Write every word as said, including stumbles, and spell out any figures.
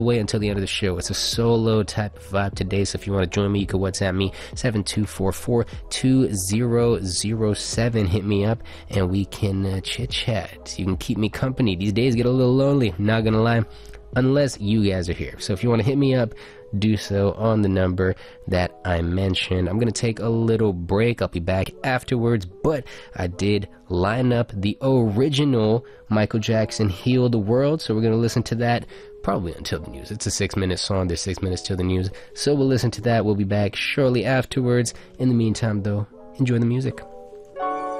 Wait until the end of the show. It's a solo type of vibe today, so if you want to join me, you can WhatsApp me seven two four four, two zero zero seven. Hit me up and we can uh, chit chat. You can keep me company. These days get a little lonely, not gonna lie, unless you guys are here. So if you want to hit me up, do so on the number that I mentioned. I'm gonna take a little break. I'll be back afterwards, but I did line up the original Michael Jackson Heal the World, so we're gonna listen to that probably until the news. It's a six minute song. There's six minutes till the news, so we'll listen to that. We'll be back shortly afterwards. In the meantime though, enjoy the music.